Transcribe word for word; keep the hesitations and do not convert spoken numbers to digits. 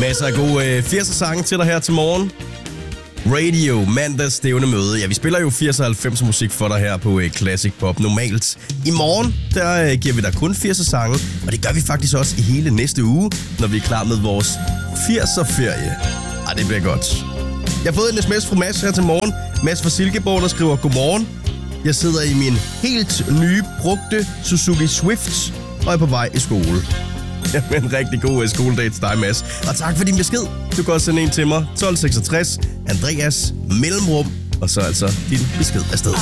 Masser af gode øh, firser sange til dig her til morgen. Radio, mandags stævne møde. Ja, vi spiller jo firser og halvfemser musik for dig her på øh, Classic Pop normalt. I morgen, der øh, giver vi dig kun firser sange, og det gør vi faktisk også i hele næste uge, når vi er klar med vores firser-ferie. Ej, det bliver godt. Jeg har fået en sms fra Mads her til morgen. Mads fra Silkeborg, der skriver, godmorgen. Jeg sidder i min helt nye, brugte Suzuki Swift og er på vej i skole. Jamen, en rigtig god skoledag til dig, Mads. Og tak for din besked. Du kan også sende en til mig. tolv seksogtres, Andreas, mellemrum, og så altså din besked afsted.